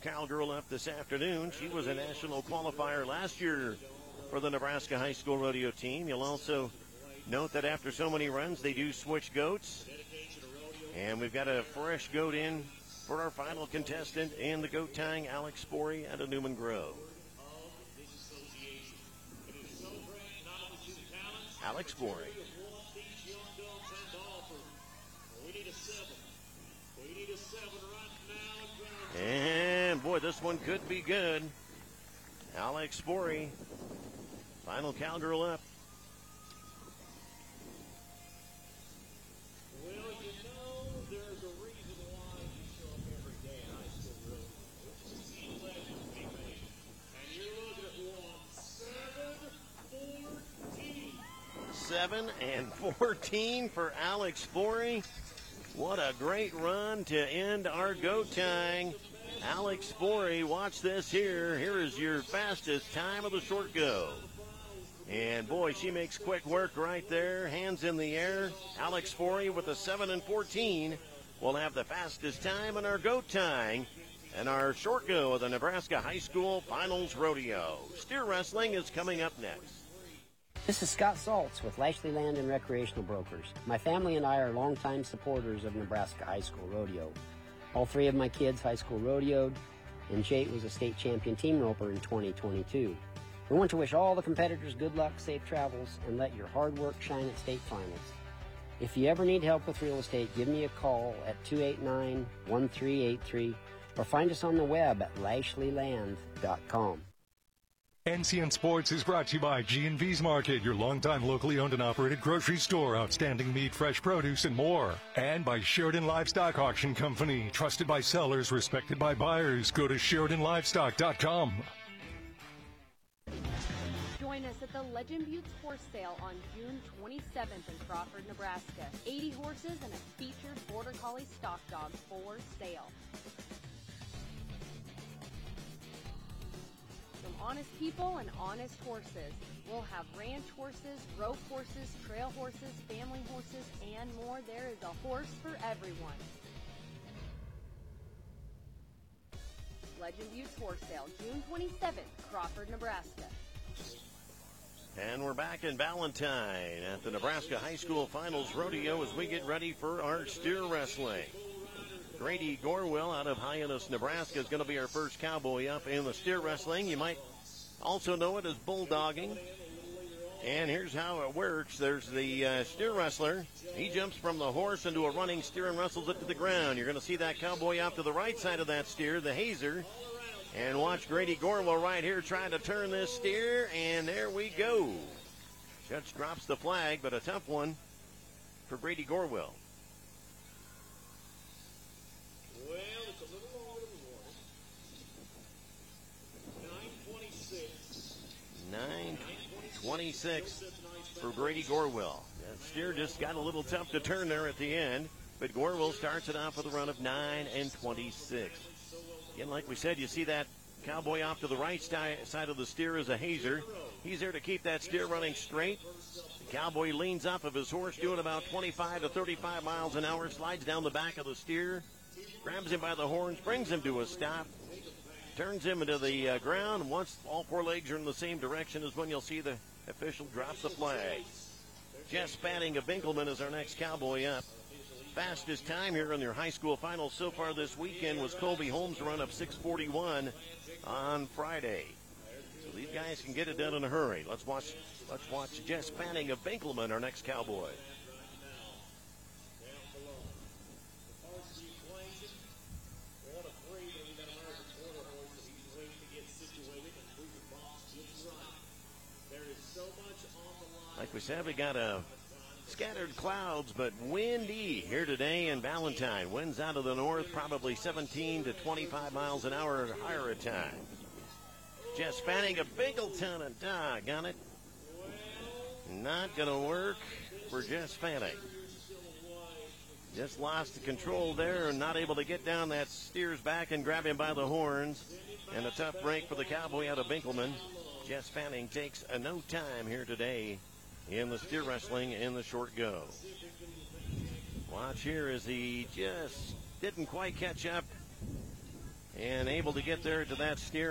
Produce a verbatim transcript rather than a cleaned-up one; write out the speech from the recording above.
cowgirl up this afternoon. She was a national qualifier last year for the Nebraska High School Rodeo team. You'll also note that after so many runs, they do switch goats. And we've got a fresh goat in for our final contestant in the goat tying, Alex Sporey out of Newman Grove. Alex Sporey. And, boy, this one could be good. Alex Sporey, final cowgirl up. Well, you know, there's a reason why you show up every day at high school rodeo, which is to see legends be made. And you're looking at one, seven, fourteen. Seven and fourteen for Alex Sporey. What a great run to end our goat tying. Alex Sporey, watch this here. Here is your fastest time of the short go. And boy, she makes quick work right there. Hands in the air. Alex Sporey with a seven and fourteen will have the fastest time in our goat tying and our short go of the Nebraska High School Finals Rodeo. Steer wrestling is coming up next. This is Scott Saltz with Lashley Land and Recreational Brokers. My family and I are longtime supporters of Nebraska High School Rodeo. All three of my kids high school rodeoed, and Jake was a state champion team roper in twenty twenty-two. We want to wish all the competitors good luck, safe travels, and let your hard work shine at state finals. If you ever need help with real estate, give me a call at two eight nine, one three eight three or find us on the web at lashley land dot com. N C N Sports is brought to you by G and V's Market, your longtime locally owned and operated grocery store, outstanding meat, fresh produce, and more. And by Sheridan Livestock Auction Company, trusted by sellers, respected by buyers. Go to sheridan livestock dot com. Join us at the Legend Buttes Horse Sale on June twenty-seventh in Crawford, Nebraska. eighty horses and a featured Border Collie stock dog for sale. From honest people and honest horses. We'll have ranch horses, rope horses, trail horses, family horses, and more. There is a horse for everyone. Legend Buttes Horse Sale, June twenty-seventh, Crawford, Nebraska. And we're back in Valentine at the Nebraska High School Finals Rodeo as we get ready for our steer wrestling. Grady Gorwell out of Hyannis, Nebraska is going to be our first cowboy up in the steer wrestling. You might also know it as bulldogging. And here's how it works. There's the uh, steer wrestler. He jumps from the horse into a running steer and wrestles it to the ground. You're going to see that cowboy off to the right side of that steer, the hazer. And watch Grady Gorwell right here trying to turn this steer. And there we go. Judge drops the flag, but a tough one for Grady Gorwell. Well, it's a little longer than we wanted. nine twenty-six. nine twenty-six for Grady Gorwell. That steer just got a little tough to turn there at the end, but Gorwell starts it off with a run of nine and twenty-six. Again, like we said, you see that cowboy off to the right side of the steer is a hazer. He's there to keep that steer running straight. The cowboy leans off of his horse, doing about twenty-five to thirty-five miles an hour, slides down the back of the steer, grabs him by the horns, brings him to a stop, turns him into the uh, ground. Once all four legs are in the same direction is when you'll see the official drop the flag. Jess Spanning of Binkelman is our next cowboy up. Fastest time here in their high school finals so far this weekend was Colby Holmes' run of six forty-one on Friday. So these guys can get it done in a hurry. Let's watch let's watch Jess Spanning of Binkelman, our next cowboy. Like we said, we got a scattered clouds, but windy here today in Valentine. Winds out of the north, probably seventeen to twenty-five miles an hour or higher at times. Jess Fanning of Bingleton, and doggone it. Not going to work for Jess Fanning. Just lost the control there and not able to get down that steer's back and grab him by the horns. And a tough break for the cowboy out of Binkelman. Jess Fanning takes a no time here today in the steer wrestling in the short go. Watch here as he just didn't quite catch up and able to get there to that steer.